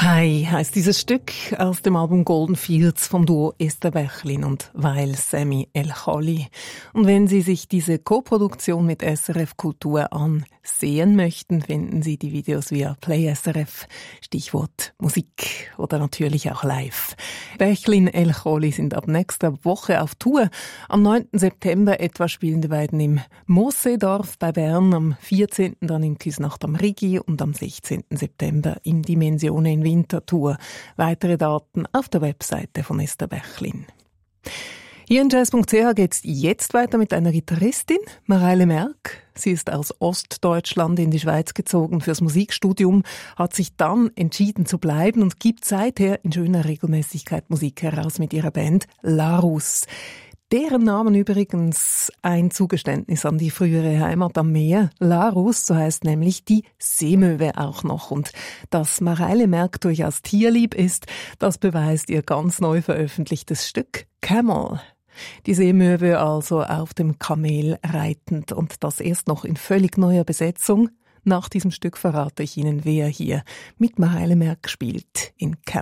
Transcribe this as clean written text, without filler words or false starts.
Hi heisst dieses Stück aus dem Album Golden Fields vom Duo Esther Bächlin und Wael Sami El Khali. Und wenn Sie sich diese Co-Produktion mit SRF Kultur ansehen möchten, finden Sie die Videos via Play SRF, Stichwort Musik oder natürlich auch live. Bächlin El Khali sind ab nächster Woche auf Tour. Am 9. September etwa spielen die beiden im Mosseedorf bei Bern, am 14. dann in Küsnacht am Rigi und am 16. September in Dimensione in Winterthur. Weitere Daten auf der Webseite von Esther Bächlin. Hier in jazz.ch geht's jetzt weiter mit einer Gitarristin, Mareile Merck. Sie ist aus Ostdeutschland in die Schweiz gezogen fürs Musikstudium, hat sich dann entschieden zu bleiben und gibt seither in schöner Regelmäßigkeit Musik heraus mit ihrer Band Larus. Deren Namen übrigens ein Zugeständnis an die frühere Heimat am Meer. Larus, so heißt nämlich die Seemöwe auch noch. Und dass Mareile Merck durchaus tierlieb ist, das beweist ihr ganz neu veröffentlichtes Stück Camel. Die Seemöwe also auf dem Kamel reitend und das erst noch in völlig neuer Besetzung. Nach diesem Stück verrate ich Ihnen, wer hier mit Mareile Merck spielt in Camel.